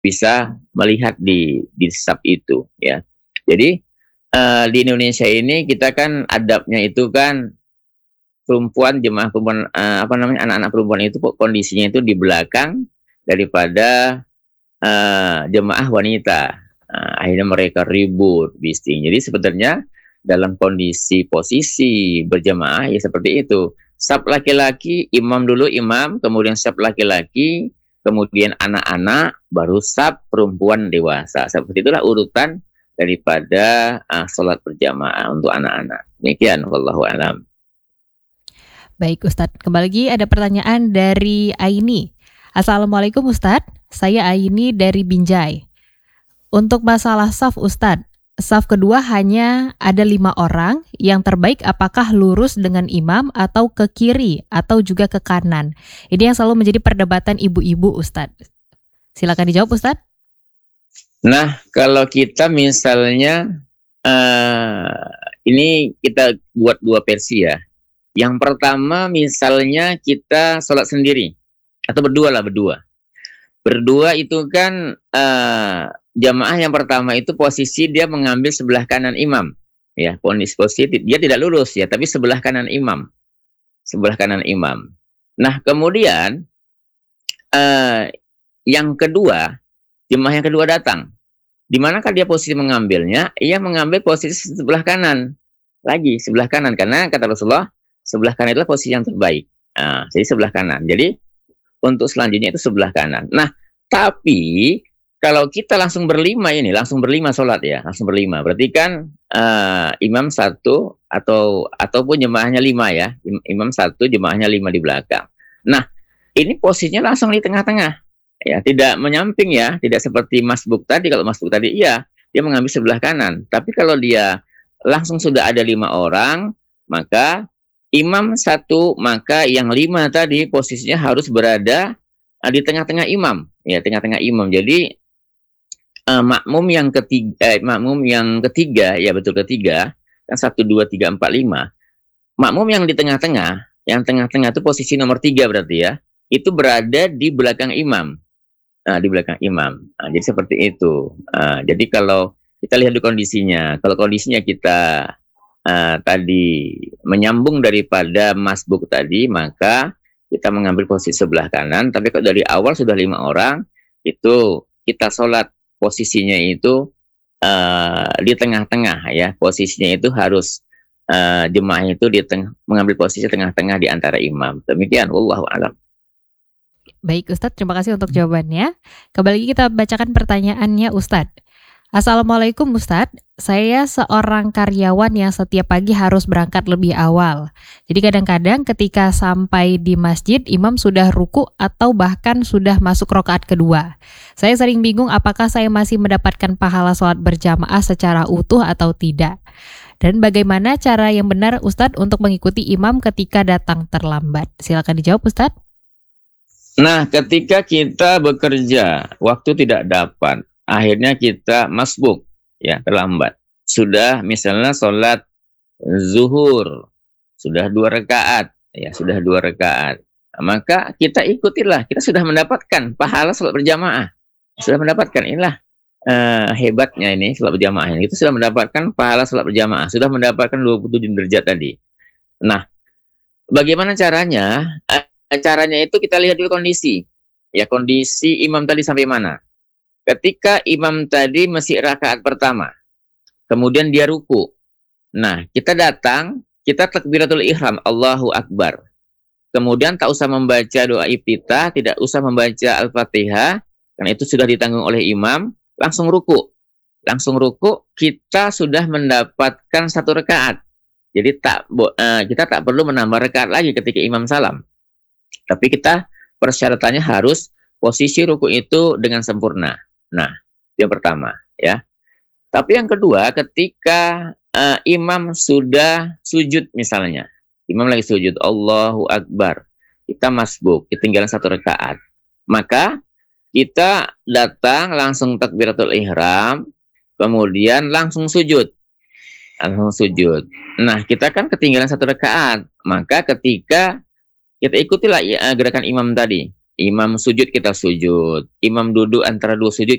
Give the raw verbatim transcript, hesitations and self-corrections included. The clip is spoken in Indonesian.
bisa melihat di di saf itu ya. Jadi uh, di Indonesia ini kita kan adabnya itu kan perempuan jemaah perempuan uh, apa namanya anak-anak perempuan itu kondisinya itu di belakang daripada uh, jemaah wanita. Uh, akhirnya mereka ribut bising. Jadi sebenarnya dalam kondisi posisi berjemaah ya seperti itu. Saf laki-laki imam dulu imam, kemudian saf laki-laki, kemudian anak-anak, baru saf perempuan dewasa. Seperti itulah urutan daripada uh, sholat berjamaah untuk anak-anak. Demikian, wallahu a'lam. Baik Ustadz, kembali lagi ada pertanyaan dari Aini. Assalamualaikum Ustadz, saya Aini dari Binjai. Untuk masalah saf Ustadz, saf kedua hanya ada lima orang, yang terbaik apakah lurus dengan imam atau ke kiri atau juga ke kanan? Ini yang selalu menjadi perdebatan ibu-ibu Ustadz. Silakan dijawab Ustadz. Nah, kalau kita misalnya, uh, ini kita buat dua versi ya. Yang pertama misalnya kita sholat sendiri, atau berdua lah, berdua. Berdua itu kan uh, jamaah yang pertama itu posisi dia mengambil sebelah kanan imam. Ya, posisi dia tidak lurus ya, tapi sebelah kanan imam. Sebelah kanan imam. Nah, kemudian uh, yang kedua, jemaah yang kedua datang. Di manakah dia posisi mengambilnya? Ia mengambil posisi sebelah kanan. Lagi, sebelah kanan. Karena kata Rasulullah, sebelah kanan itulah posisi yang terbaik. Nah, jadi sebelah kanan. Jadi untuk selanjutnya itu sebelah kanan. Nah, tapi kalau kita langsung berlima ini, langsung berlima sholat ya, langsung berlima. Berarti kan uh, imam satu atau ataupun jemaahnya lima ya, imam satu, jemaahnya lima di belakang. Nah, ini posisinya langsung di tengah-tengah, ya, tidak menyamping ya, tidak seperti masbuk tadi. Kalau masbuk tadi iya, dia mengambil sebelah kanan. Tapi kalau dia langsung sudah ada lima orang, maka imam satu, maka yang lima tadi posisinya harus berada uh, di tengah-tengah imam, ya, tengah-tengah imam. Jadi uh, makmum yang ketiga, eh, makmum yang ketiga, ya betul ketiga, kan satu, dua, tiga, empat, lima. Makmum yang di tengah-tengah, yang tengah-tengah itu posisi nomor tiga berarti ya, itu berada di belakang imam, nah, di belakang imam. Nah, jadi seperti itu. Uh, jadi kalau kita lihat di kondisinya, kalau kondisinya kita Uh, tadi menyambung daripada masbuk tadi, maka kita mengambil posisi sebelah kanan. Tapi kalau dari awal sudah lima orang, itu kita sholat posisinya itu uh, di tengah-tengah ya. Posisinya itu harus uh, jemaah itu di tengah, mengambil posisi tengah-tengah di antara imam. Demikian, wallahu a'lam. Baik Ustadz, terima kasih untuk jawabannya. Kembali lagi kita bacakan pertanyaannya Ustadz. Assalamualaikum Ustadz, saya seorang karyawan yang setiap pagi harus berangkat lebih awal. Jadi kadang-kadang ketika sampai di masjid, imam sudah ruku atau bahkan sudah masuk rakaat kedua. Saya sering bingung apakah saya masih mendapatkan pahala sholat berjamaah secara utuh atau tidak. Dan bagaimana cara yang benar Ustadz untuk mengikuti imam ketika datang terlambat? Silakan dijawab Ustadz. Nah, ketika kita bekerja, waktu tidak dapat, akhirnya kita masbuk, ya, terlambat. Sudah misalnya sholat zuhur, sudah dua rakaat, ya, sudah dua rakaat. Maka kita ikutilah, kita sudah mendapatkan pahala sholat berjamaah. Sudah mendapatkan, inilah uh, hebatnya ini sholat berjamaah ini. Itu sudah mendapatkan pahala sholat berjamaah, sudah mendapatkan dua puluh tujuh derajat tadi. Nah, bagaimana caranya? Uh, caranya itu kita lihat dulu kondisi. Ya, kondisi imam tadi sampai mana. Ketika imam tadi masih rakaat pertama, kemudian dia ruku. Nah, kita datang, kita takbiratul ihram, Allahu Akbar. Kemudian tak usah membaca doa iftitah, tidak usah membaca Al-Fatihah, karena itu sudah ditanggung oleh imam, langsung ruku. Langsung ruku, kita sudah mendapatkan satu rakaat. Jadi tak uh, kita tak perlu menambah rakaat lagi ketika imam salam. Tapi kita persyaratannya harus posisi ruku itu dengan sempurna. Nah, yang pertama ya. Tapi yang kedua, ketika uh, imam sudah sujud misalnya, imam lagi sujud, Allahu Akbar, kita masbuk, ketinggalan satu rakaat, maka kita datang langsung takbiratul ihram, kemudian langsung sujud, langsung sujud. Nah, kita kan ketinggalan satu rakaat, maka ketika kita ikutilah ya, gerakan imam tadi. Imam sujud kita sujud, imam duduk antara dua sujud